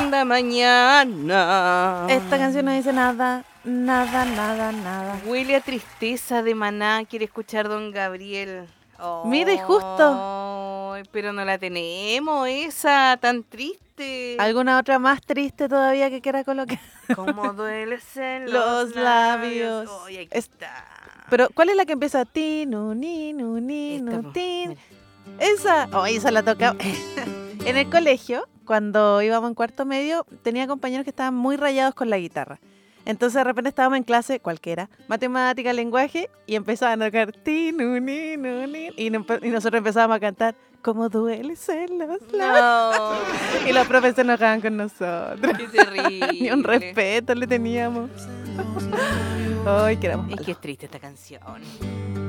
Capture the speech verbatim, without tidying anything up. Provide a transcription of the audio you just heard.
segunda mañana. Esta canción no dice nada, nada, nada, nada. Huele a tristeza de Maná, quiere escuchar Don Gabriel. Mire, justo. Ay, pero no la tenemos, esa tan triste. ¿Alguna otra más triste todavía que quiera colocar? Como duele en Los los labios. labios. Ay, aquí Es- está. Pero, ¿cuál es la que empieza? Tinu, ninu, ninu, Esta, po, tin. mira. Esa, oh, esa la toca. En el colegio, cuando íbamos en cuarto medio, tenía compañeros que estaban muy rayados con la guitarra. Entonces de repente estábamos en clase, cualquiera, matemática, lenguaje, y empezaban a tocar tinu, ninu, nin, y, no- y nosotros empezábamos a cantar como duele ser los labios. No, Y los profes se enojaban con nosotros. qué terrible. Ni un respeto le teníamos. Ay, que éramos Es malos. que es triste esta canción.